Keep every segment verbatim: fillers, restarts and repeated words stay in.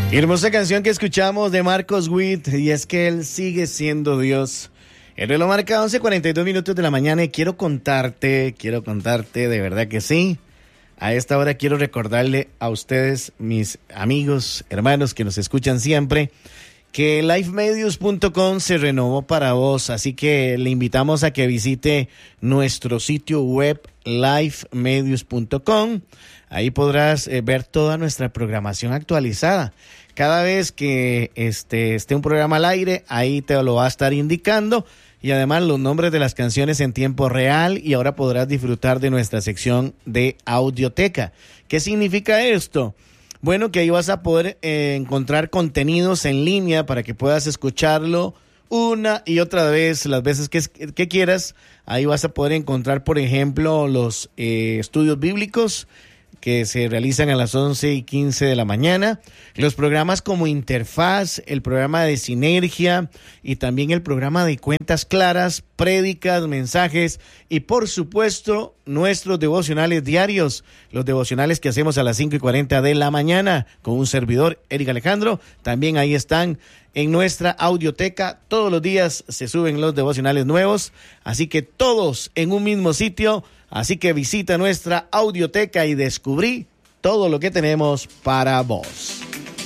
Hermosa canción que escuchamos de Marcos Witt, y es que él sigue siendo Dios. El reloj marca once cuarenta y dos minutos de la mañana y quiero contarte, quiero contarte, de verdad que sí. A esta hora quiero recordarle a ustedes, mis amigos, hermanos que nos escuchan siempre, que live medios punto com se renovó para vos, así que le invitamos a que visite nuestro sitio web live medios punto com. Ahí podrás eh, ver toda nuestra programación actualizada. Cada vez que este, esté un programa al aire, ahí te lo va a estar indicando, y además los nombres de las canciones en tiempo real, y ahora podrás disfrutar de nuestra sección de audioteca. ¿Qué significa esto? Bueno, que ahí vas a poder eh, encontrar contenidos en línea para que puedas escucharlo una y otra vez, las veces que, que quieras. Ahí vas a poder encontrar, por ejemplo, los eh, estudios bíblicos que se realizan a las once y quince de la mañana, los programas como Interfaz, el programa de Sinergia y también el programa de Cuentas Claras, prédicas, mensajes y por supuesto nuestros devocionales diarios, los devocionales que hacemos a las cinco y cuarenta de la mañana con un servidor, Eric Alejandro. También ahí están en nuestra audioteca, todos los días se suben los devocionales nuevos, así que todos en un mismo sitio. Así que visita nuestra audioteca y descubrí todo lo que tenemos para vos.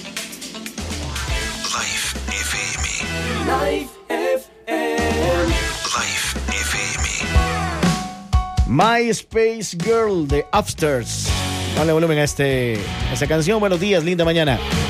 Life F M. Life F M. Life F M. My Space Girl de Upstairs. Dale volumen a, este, a esta canción. Buenos días, linda mañana.